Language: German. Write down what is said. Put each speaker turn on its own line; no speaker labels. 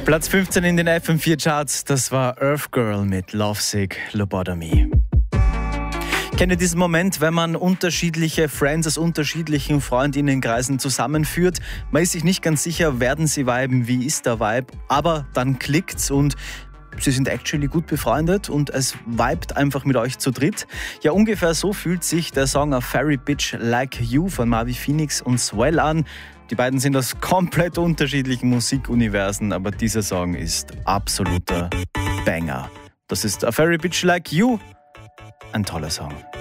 Platz 15 in den FM4 Charts, das war Earth Girl mit Lovesick Lobotomy. Kennt ihr diesen Moment, wenn man unterschiedliche Friends aus unterschiedlichen Freundinnenkreisen zusammenführt? Man ist sich nicht ganz sicher, werden sie viben, wie ist der Vibe, aber dann klickt's und sie sind actually gut befreundet und es vibet einfach mit euch zu dritt. Ja, ungefähr so fühlt sich der Song A Fairy Bitch Like You von Marvi Phoenix und Swell an. Die beiden sind aus komplett unterschiedlichen Musikuniversen, aber dieser Song ist absoluter Banger. Das ist A Fairy Bitch Like You. Ein toller Song.